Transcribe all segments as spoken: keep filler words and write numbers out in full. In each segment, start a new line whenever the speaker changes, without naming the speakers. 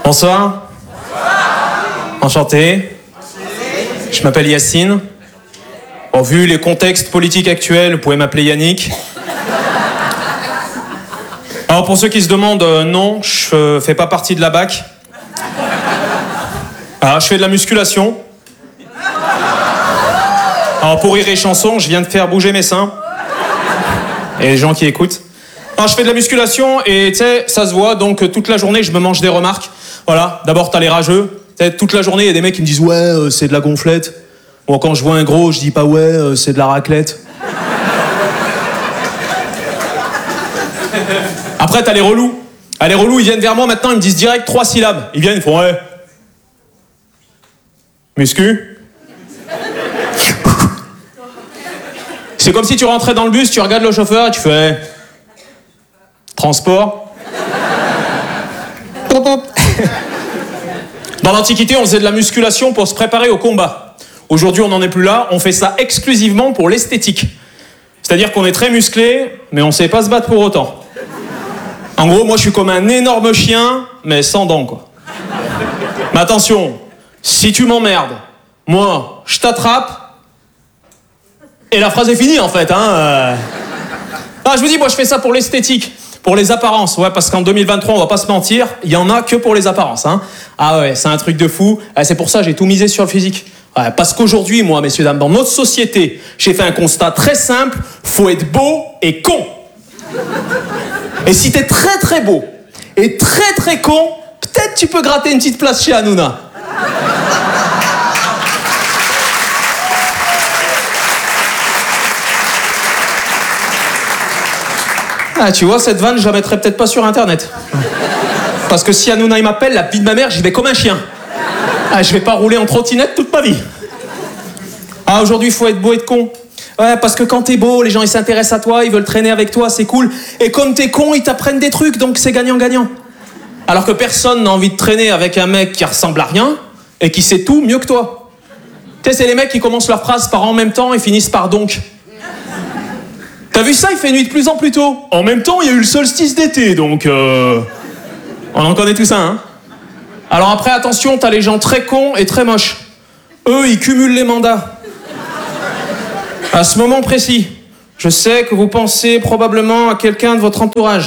Bonsoir. Enchanté. Je m'appelle Yacine. Bon, vu les contextes politiques actuels, vous pouvez m'appeler Yannick. Alors pour ceux qui se demandent, euh, non, je fais pas partie de la B A C. Alors je fais de la musculation. Alors pour rire et chanson, je viens de faire bouger mes seins. Et les gens qui écoutent. Alors je fais de la musculation et tu sais, ça se voit, donc toute la journée je me mange des remarques. Voilà, d'abord t'as les rageux. T'sais, toute la journée il y a des mecs qui me disent ouais euh, c'est de la gonflette. Bon quand je vois un gros je dis pas ouais euh, c'est de la raclette. Après t'as les relous. Ah, les relous ils viennent vers moi maintenant, ils me disent direct trois syllabes. Ils viennent, ils font ouais. Muscu. C'est comme si tu rentrais dans le bus, tu regardes le chauffeur et tu fais transport. Dans l'Antiquité, on faisait de la musculation pour se préparer au combat. Aujourd'hui, on n'en est plus là, on fait ça exclusivement pour l'esthétique. C'est-à-dire qu'on est très musclé, mais on ne sait pas se battre pour autant. En gros, moi je suis comme un énorme chien, mais sans dents, quoi. Mais attention, si tu m'emmerdes, moi, je t'attrape, et la phrase est finie en fait, hein. Ah, je vous dis, moi je fais ça pour l'esthétique. Pour les apparences, ouais, parce qu'en deux mille vingt-trois, on va pas se mentir, il y en a que pour les apparences, hein. Ah ouais, c'est un truc de fou. Ah, c'est pour ça que j'ai tout misé sur le physique. Ouais, parce qu'aujourd'hui, moi, messieurs, dames, dans notre société, j'ai fait un constat très simple, faut être beau et con. Et si t'es très très beau et très très con, peut-être tu peux gratter une petite place chez Hanouna. Ah, tu vois, cette vanne, je la mettrai peut-être pas sur Internet. Parce que si Hanouna il m'appelle, la vie de ma mère, j'y vais comme un chien. Ah, je vais pas rouler en trottinette toute ma vie. Ah, aujourd'hui, il faut être beau et être con. Ouais, parce que quand t'es beau, les gens, ils s'intéressent à toi, ils veulent traîner avec toi, c'est cool. Et comme t'es con, ils t'apprennent des trucs, donc c'est gagnant-gagnant. Alors que personne n'a envie de traîner avec un mec qui ressemble à rien et qui sait tout mieux que toi. Tu sais, c'est les mecs qui commencent leur phrase par en même temps et finissent par donc. T'as vu ça, il fait nuit de plus en plus tôt. En même temps, il y a eu le solstice d'été, donc... Euh... On en connaît tout ça, hein. Alors après, attention, t'as les gens très cons et très moches. Eux, ils cumulent les mandats. À ce moment précis, je sais que vous pensez probablement à quelqu'un de votre entourage.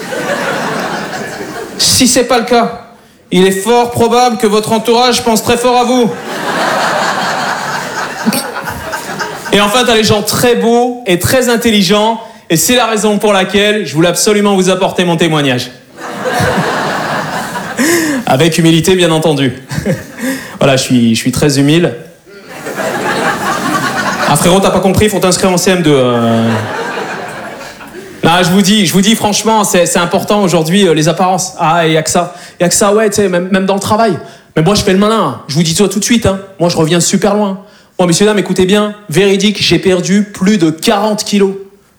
Si c'est pas le cas, il est fort probable que votre entourage pense très fort à vous. Et enfin, t'as les gens très beaux et très intelligents, et c'est la raison pour laquelle je voulais absolument vous apporter mon témoignage. Avec humilité, bien entendu. Voilà, je suis, je suis très humile. Ah frérot, t'as pas compris, faut t'inscrire en C M deux. Euh... Non, je vous dis, je vous dis franchement, c'est, c'est important aujourd'hui, euh, les apparences. Ah, il y a que ça. Il y a que ça, ouais, tu sais, même, même dans le travail. Mais moi, je fais le malin. Je vous dis ça tout de suite, hein. Moi, je reviens super loin. Bon, messieurs, dames, écoutez bien, véridique, j'ai perdu plus de quarante kilos.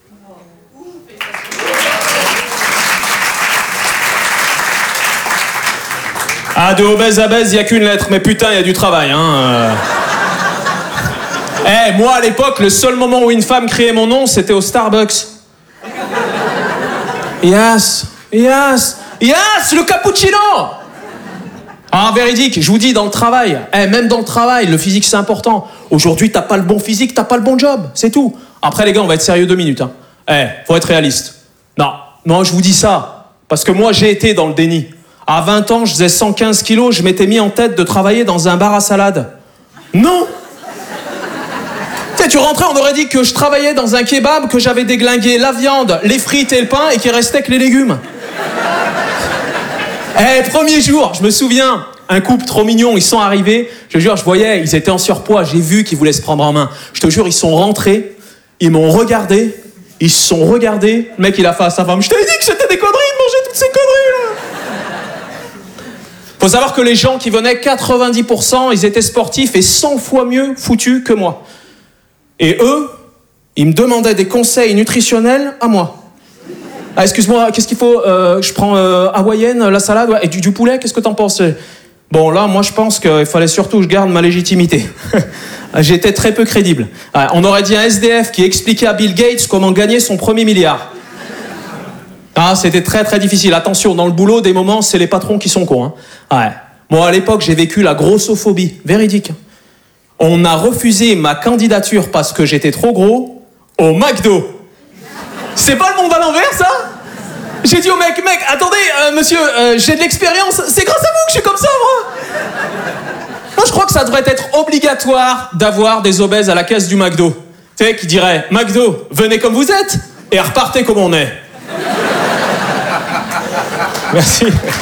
Ah, de obèse à baise, il n'y a qu'une lettre, mais putain, il y a du travail, hein. Eh, hey, moi, à l'époque, le seul moment où une femme criait mon nom, c'était au Starbucks. Yes, yes, yes, le cappuccino. Ah, véridique, je vous dis, dans le travail, eh, même dans le travail, le physique, c'est important. Aujourd'hui, t'as pas le bon physique, t'as pas le bon job, c'est tout. Après, les gars, on va être sérieux deux minutes. Hein. Eh, faut être réaliste. Non, non, je vous dis ça, parce que moi, j'ai été dans le déni. À vingt ans, je faisais cent quinze kilos, je m'étais mis en tête de travailler dans un bar à salade. Non. Tu sais, tu rentrais, on aurait dit que je travaillais dans un kebab, que j'avais déglingué la viande, les frites et le pain, et qu'il restait que les légumes. Eh, premier jour, je me souviens, un couple trop mignon, ils sont arrivés, je te jure, je voyais, ils étaient en surpoids, j'ai vu qu'ils voulaient se prendre en main. Je te jure, ils sont rentrés, ils m'ont regardé, ils se sont regardés, le mec il a fait à sa femme, je t'avais dit que c'était des conneries de manger toutes ces conneries là. Faut savoir que les gens qui venaient, quatre-vingt-dix pour cent, ils étaient sportifs et cent fois mieux foutus que moi. Et eux, ils me demandaient des conseils nutritionnels à moi. Ah, excuse-moi, qu'est-ce qu'il faut euh, Je prends euh, hawaïenne, la salade, ouais, et du, du poulet, qu'est-ce que t'en penses? Bon, là, moi, je pense qu'il fallait surtout que je garde ma légitimité. J'étais très peu crédible. Ah, on aurait dit un S D F qui expliquait à Bill Gates comment gagner son premier milliard. Ah, c'était très très difficile. Attention, dans le boulot, des moments, c'est les patrons qui sont cons. Hein. Ouais. Moi, à l'époque, j'ai vécu la grossophobie. Véridique. On a refusé ma candidature parce que j'étais trop gros au McDo. C'est pas le monde à l'envers, ça? J'ai dit au mec, mec, attendez, euh, monsieur, euh, j'ai de l'expérience. C'est grâce à vous que je suis comme ça, moi. Moi, je crois que ça devrait être obligatoire d'avoir des obèses à la caisse du McDo. Tu sais, qui dirait, McDo, venez comme vous êtes et repartez comme on est. Merci.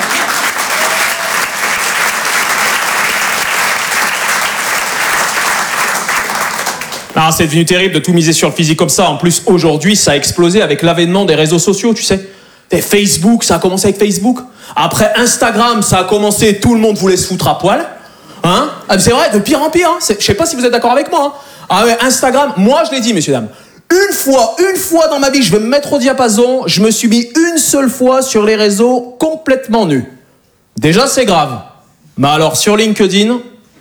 Ah, c'est devenu terrible de tout miser sur le physique comme ça. En plus, aujourd'hui, ça a explosé avec l'avènement des réseaux sociaux, tu sais. Et Facebook, ça a commencé avec Facebook. Après, Instagram, ça a commencé, tout le monde voulait se foutre à poil. Hein? Ah, c'est vrai, de pire en pire. Hein. Je sais pas si vous êtes d'accord avec moi. Hein. Ah ouais, Instagram, moi je l'ai dit, messieurs, dames. Une fois, une fois dans ma vie, je vais me mettre au diapason, je me suis mis une seule fois sur les réseaux complètement nu. Déjà, c'est grave. Mais alors, sur LinkedIn...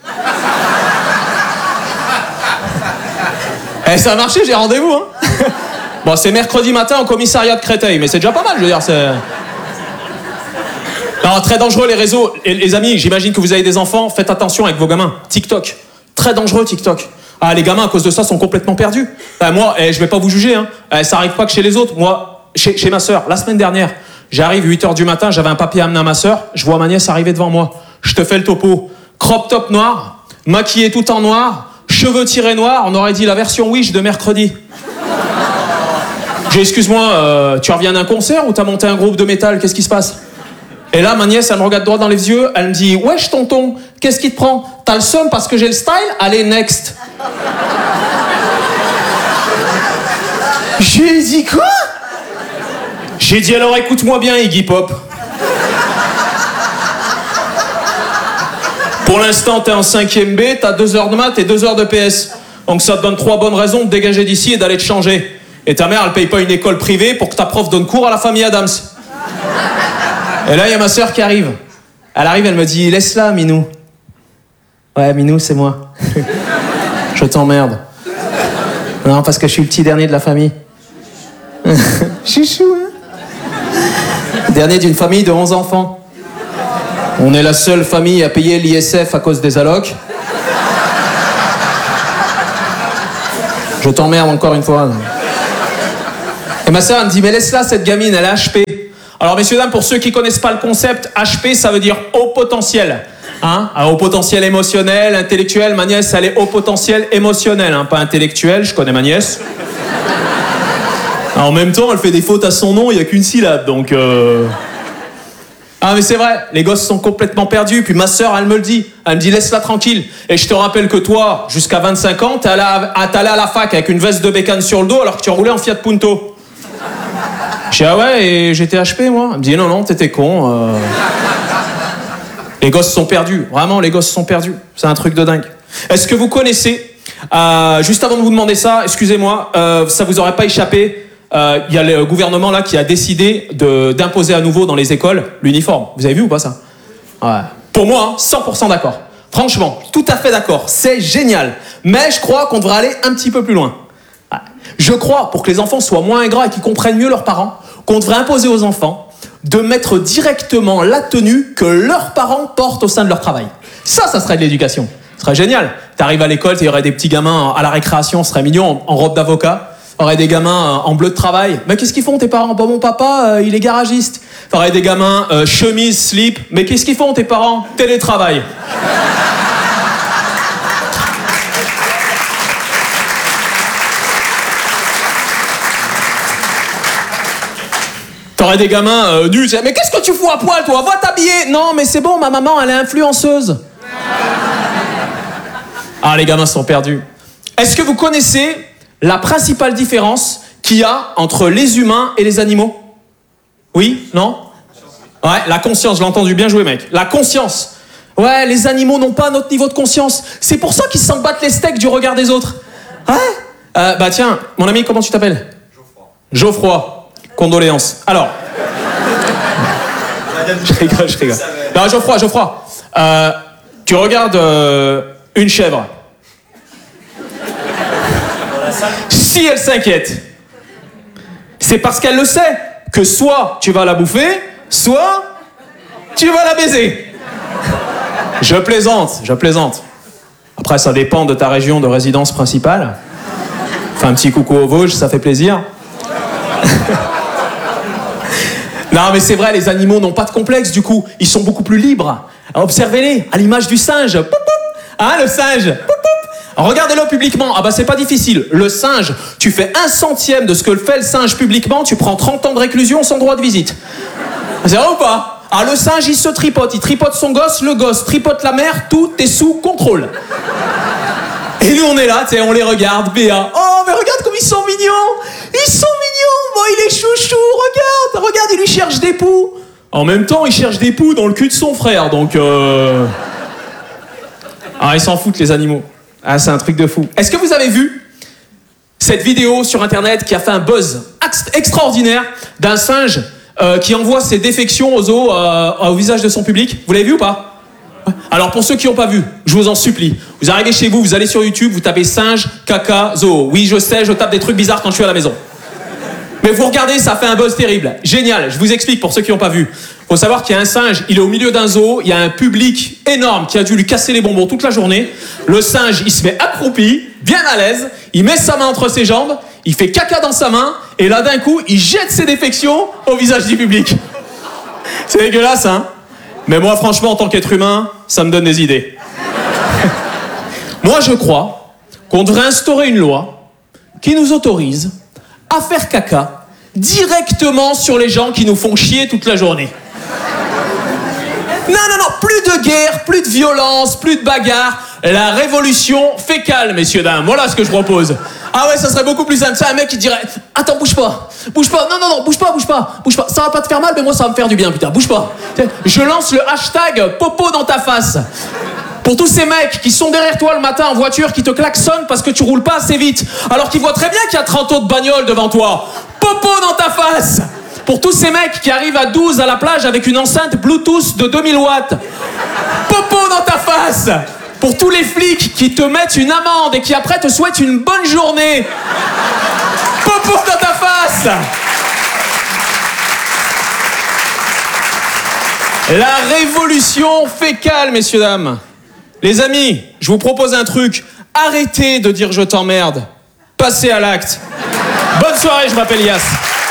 Eh, ça a marché, j'ai rendez-vous, hein. Bon, c'est mercredi matin au commissariat de Créteil, mais c'est déjà pas mal, je veux dire, c'est... Non, très dangereux, les réseaux. Et les amis, j'imagine que vous avez des enfants, faites attention avec vos gamins. TikTok. Très dangereux, TikTok. Ah, les gamins, à cause de ça, sont complètement perdus. Euh, moi, eh, je vais pas vous juger, hein. Eh, ça arrive pas que chez les autres. Moi, chez, chez ma sœur, la semaine dernière, j'arrive huit heures du matin, j'avais un papier à amener à ma sœur, je vois ma nièce arriver devant moi. Je te fais le topo. Crop top noir, maquillée tout en noir, cheveux tirés noirs, on aurait dit la version Wish de mercredi. J'ai, excuse-moi, euh, tu reviens d'un concert ou t'as monté un groupe de métal, qu'est-ce qui se passe? Et là, ma nièce, elle me regarde droit dans les yeux, elle me dit, wesh tonton, qu'est-ce qui te prend? T'as le seum parce que j'ai le style? Allez, next. J'ai dit quoi? J'ai dit, alors écoute-moi bien, Iggy Pop. Pour l'instant, t'es en cinquième B, t'as deux heures de maths et deux heures de P S. Donc ça te donne trois bonnes raisons de dégager d'ici et d'aller te changer. Et ta mère, elle paye pas une école privée pour que ta prof donne cours à la famille Adams. Et là, il y a ma sœur qui arrive. Elle arrive, elle me dit, laisse-la, Minou. Ouais, Minou, c'est moi. Je t'emmerde. Non, parce que je suis le petit dernier de la famille. Chouchou, hein? Dernier d'une famille de onze enfants. On est la seule famille à payer l'I S F à cause des allocs. Je t'emmerde encore une fois. Et ma sœur, elle me dit, mais laisse-la, cette gamine, elle est H P. Alors, messieurs, dames, pour ceux qui connaissent pas le concept, H P, ça veut dire haut potentiel. Hein? Alors, haut potentiel émotionnel, intellectuel. Ma nièce, elle est haut potentiel émotionnel, hein, pas intellectuel. Je connais ma nièce. Alors, en même temps, elle fait des fautes à son nom, il n'y a qu'une syllabe, donc... Euh... Ah, mais c'est vrai, les gosses sont complètement perdus. Puis ma sœur, elle me le dit. Elle me dit, laisse-la tranquille. Et je te rappelle que toi, jusqu'à vingt-cinq ans, t'es allé à, t'es allé à la fac avec une veste de bécane sur le dos alors que tu roulais en Fiat Punto. Je dis, ah ouais, et j'étais H P, moi. Elle me dit, non, non, t'étais con. Euh... Les gosses sont perdus. Vraiment, les gosses sont perdus. C'est un truc de dingue. Est-ce que vous connaissez, euh, juste avant de vous demander ça, excusez-moi, euh, ça vous aurait pas échappé, il euh, y a le gouvernement là qui a décidé de, d'imposer à nouveau dans les écoles l'uniforme. Vous avez vu ou pas ça? Ouais. Pour moi, hein, cent pour cent d'accord. Franchement, tout à fait d'accord. C'est génial. Mais je crois qu'on devrait aller un petit peu plus loin. Ouais. Je crois, pour que les enfants soient moins ingrats et qu'ils comprennent mieux leurs parents, qu'on devrait imposer aux enfants de mettre directement la tenue que leurs parents portent au sein de leur travail. Ça, ça serait de l'éducation. Ce serait génial. T'arrives à l'école, il y aurait des petits gamins à la récréation, ce serait mignon, en, en robe d'avocat. T'aurais des gamins en bleu de travail. Mais qu'est-ce qu'ils font tes parents? Bon, mon papa, euh, il est garagiste. T'aurais des gamins euh, chemise, slip. Mais qu'est-ce qu'ils font tes parents? Télétravail. T'aurais des gamins euh, nus. Mais qu'est-ce que tu fous à poil, toi? Va t'habiller. Non, mais c'est bon, ma maman, elle est influenceuse. Ah, les gamins sont perdus. Est-ce que vous connaissez la principale différence qu'il y a entre les humains et les animaux? Oui? Non? Ouais, la conscience, je l'ai entendu, bien joué, mec. La conscience. Ouais, les animaux n'ont pas notre niveau de conscience. C'est pour ça qu'ils s'en battent les steaks du regard des autres. Ouais? euh, Bah tiens, mon ami, comment tu t'appelles? Geoffroy. Geoffroy. Condoléances. Alors. je rigole, je rigole. Non, Geoffroy, Geoffroy. Euh, tu regardes euh, une chèvre. Si elle s'inquiète, c'est parce qu'elle le sait que soit tu vas la bouffer, soit tu vas la baiser. Je plaisante, je plaisante. Après, ça dépend de ta région de résidence principale. Fais un petit coucou aux Vosges, ça fait plaisir. Non, mais c'est vrai, les animaux n'ont pas de complexe, du coup. Ils sont beaucoup plus libres. Observez-les, à l'image du singe. Poup, poup. Hein, le singe. Poup, poup. Regardez-le publiquement. Ah bah, c'est pas difficile. Le singe, tu fais un centième de ce que fait le singe publiquement, tu prends trente ans de réclusion sans droit de visite. C'est vrai ou pas? Ah, le singe, il se tripote. Il tripote son gosse, le gosse tripote la mère, tout est sous contrôle. Et nous, on est là, tu sais, on les regarde, Béa. Oh, mais regarde comme ils sont mignons. Ils sont mignons. Bon, il est chouchou. Regarde, regarde, il lui cherche des poux. En même temps, il cherche des poux dans le cul de son frère, donc... Euh... Ah, ils s'en foutent, les animaux. Ah, c'est un truc de fou. Est-ce que vous avez vu cette vidéo sur Internet qui a fait un buzz extraordinaire d'un singe euh, qui envoie ses défections aux os, euh, au visage de son public? Vous l'avez vu ou pas? Alors pour ceux qui n'ont pas vu, je vous en supplie, vous arrivez chez vous, vous allez sur YouTube, vous tapez singe, caca, zoo. Oui, je sais, je tape des trucs bizarres quand je suis à la maison. Mais vous regardez, ça fait un buzz terrible. Génial, je vous explique pour ceux qui n'ont pas vu. Faut savoir qu'il y a un singe, il est au milieu d'un zoo, il y a un public énorme qui a dû lui casser les bonbons toute la journée. Le singe, il se met accroupi, bien à l'aise, il met sa main entre ses jambes, il fait caca dans sa main, et là d'un coup, il jette ses défections au visage du public. C'est dégueulasse, hein? Mais moi, franchement, en tant qu'être humain, ça me donne des idées. Moi, je crois qu'on devrait instaurer une loi qui nous autorise à faire caca directement sur les gens qui nous font chier toute la journée. Non, non, non, plus de guerre, plus de violence, plus de bagarre. La révolution fécale, messieurs, dames. Voilà ce que je propose. Ah ouais, ça serait beaucoup plus simple. C'est un mec qui dirait « Attends, bouge pas, bouge pas, non, non, non, bouge pas, bouge pas, bouge pas. Ça va pas te faire mal, mais moi, ça va me faire du bien, putain, bouge pas. » Je lance le hashtag « Popo dans ta face ». Pour tous ces mecs qui sont derrière toi le matin en voiture, qui te klaxonnent parce que tu roules pas assez vite, alors qu'ils voient très bien qu'il y a trente autres bagnoles devant toi. Popo dans ta face. Pour tous ces mecs qui arrivent à douze à la plage avec une enceinte Bluetooth de deux mille watts. Popo dans ta face. Pour tous les flics qui te mettent une amende et qui après te souhaitent une bonne journée. Popo dans ta face. La révolution fécale, messieurs, dames. Les amis, je vous propose un truc. Arrêtez de dire je t'emmerde. Passez à l'acte. Bonne soirée, je m'appelle Yass.